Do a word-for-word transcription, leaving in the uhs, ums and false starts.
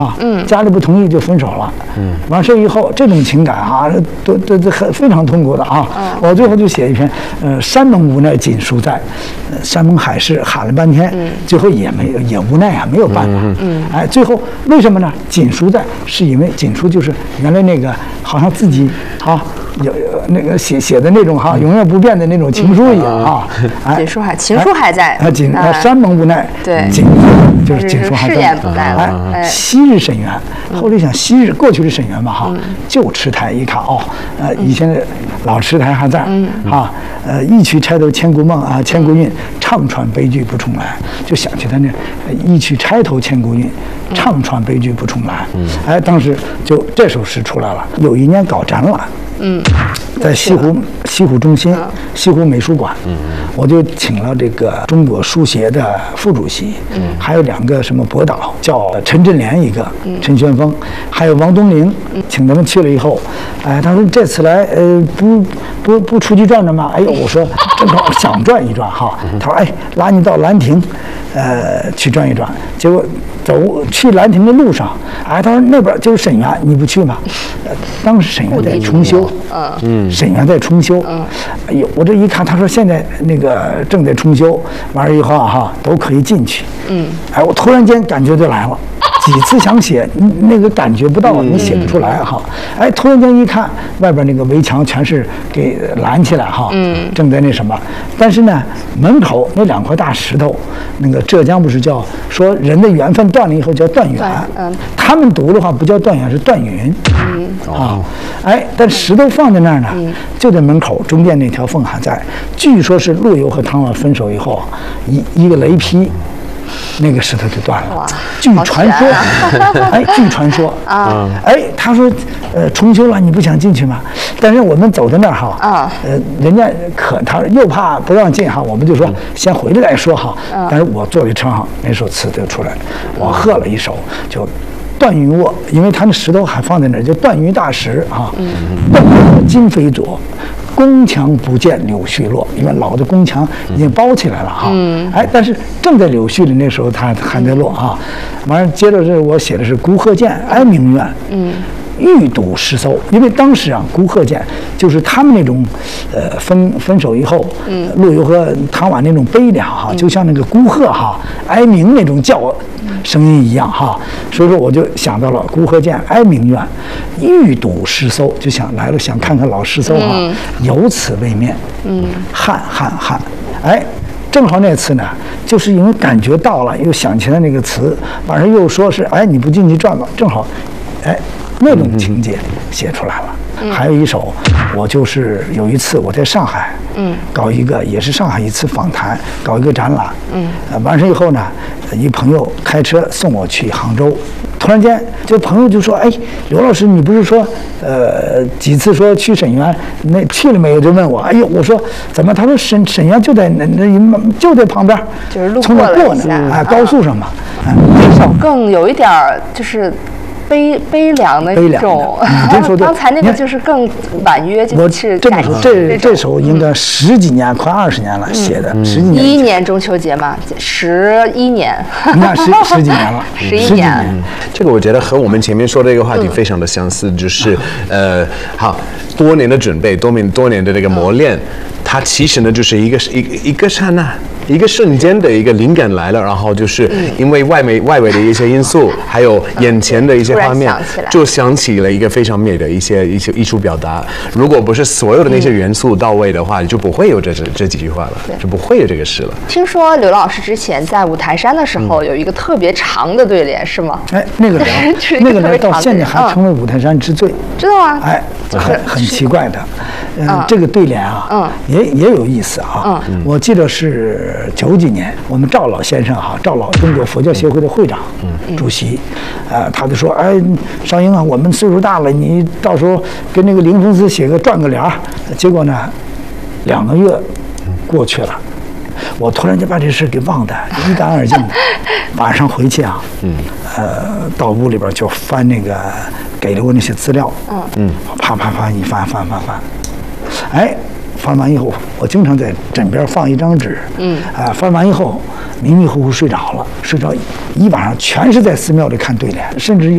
啊，嗯，家里不同意就分手了，嗯，完事以后这种情感啊，都都都很非常痛苦的啊。嗯，我最后就写一篇，呃，山盟无奈锦书在，呃，山盟海誓喊了半天，嗯，最后也没有也无奈啊，没有办法，嗯，哎，最后为什么呢？锦书在是因为锦书就是原来那个好像自己啊。有那个写写的那种哈，永远不变的那种情书一样啊！ 哎，锦书还情书还在啊，锦山盟无奈， 对， 锦就是锦书还在， 誓言不在了。 哎，昔日沈园，后来想昔日过去的沈园嘛哈，旧池台一看哦，呃，以前的老池台还在啊，呃，一曲钗头千古梦啊，千古韵，唱穿悲剧不重来，就想起他那一曲钗头千古韵，唱穿悲剧不重来。哎，当时就这首诗出来了。有一年搞展览。嗯，在西湖西湖中心、西湖美术馆，嗯，我就请了这个中国书协的副主席，嗯，还有两个什么博导，叫陈振莲一个，陈玄峰，还有王东林，请他们去了以后，哎，他说这次来，呃，不不不出去转转吗？哎呦，我说正好想转一转哈，他说哎，拉你到兰亭，呃，去转一转，结果走去兰亭的路上，哎，他说那边就是沈园，你不去吗？呃、当时沈园在重修。嗯，沈园在重修。嗯，哎呦，我这一看，他说现在那个正在重修，完了以后啊哈，都可以进去。嗯，哎，我突然间感觉就来了，几次想写，那个感觉不到，你写不出来哈。哎，突然间一看，外边那个围墙全是给拦起来哈。嗯，正在那什么，但是呢，门口那两块大石头，那个浙江不是叫说人的缘分断了以后叫断缘，嗯，他们读的话不叫断缘，是断云。嗯，啊，哎，但石头放在那儿呢，就在门口中间那条缝还在。据说是陆游和唐婉分手以后，一一个雷劈。那个石头就断了。据传说，哎，据传说啊，哎，他说，呃，重修了，你不想进去吗？但是我们走到那儿哈，啊，呃，人家可他又怕不让进哈，我们就说先回来再说哈。但是我坐在车上，那首词就出来了，我喝了一首就。断云卧，因为他那石头还放在那儿，就断云大石啊。断云今非昨，宫墙不见柳絮落。因为老的宫墙已经包起来了哈。嗯。哎，但是正在柳絮里那时候，它还在落啊。完了，接着是我写的是孤鹤见，哀鸣怨。嗯。欲睹诗搜，因为当时啊，孤鹤见就是他们那种，呃，分分手以后，嗯，陆游和唐婉那种悲凉哈，就像那个孤鹤哈哀鸣那种叫声音一样哈，所以说我就想到了孤鹤见，哀鸣怨，欲睹诗搜，就想来了想看看老诗搜哈，嗯、有此未面，嗯，汉汉汉，哎。正好那次呢，就是因为感觉到了，又想起来那个词，晚上又说是，哎，你不进去转吧？正好，哎，那种情节写出来了。嗯、还有一首，我就是有一次我在上海，嗯，搞一个也是上海一次访谈，搞一个展览，嗯，呃，完事以后呢，一朋友开车送我去杭州。突然间，就朋友就说：“哎，刘老师，你不是说，呃，几次说去沈园，那去了没有？”就问我。哎呦，我说怎么？他说沈沈园就在那那就在旁边， 就是路过了过呢，啊，高速上嘛。 这首更有一点儿就是悲悲凉的一种。刚才那个就是更婉约，就是这么说，这这首应该十几年，快二十年了写的，十几年。 一一年中秋节嘛，十一年。 那十十几年了， 十一年。 这个我觉得和我们前面说的这个话题非常的相似，嗯、就是，呃，好，多年的准备，多年多年的这个磨练，它其实呢就是一个一一个刹那，一个瞬间的一个灵感来了，然后就是因为外围外围的一些因素，还有眼前的一些画面，就想起了一个非常美的一些一些艺术表达。如果不是所有的那些元素到位的话，就不会有这这这几句话了，就不会有这个诗了。 听说刘老师之前在五台山的时候有一个特别长的对联，是吗？ 哎，那个联，那个联到现在还成为五台山之最， 知道吗？ 哎，很很奇怪的，嗯，这个对联啊，嗯，也也有意思啊。嗯，我记得是九几年，我们赵老先生哈，赵老中国佛教协会的会长、嗯、主席，呃，他就说，哎，少英啊，我们岁数大了，你到时候跟那个灵峰寺写个转个联儿。结果呢，两个月过去了。我突然就把这事给忘得一干二净的，晚上回去啊，嗯，呃，到屋里边就翻那个给了我那些资料，嗯嗯，啪啪啪一翻翻翻翻，哎，翻完以后，我经常在枕边放一张纸，嗯，啊、呃，翻完以后迷迷糊糊睡着了，睡着一晚上全是在寺庙里看对联，甚至有。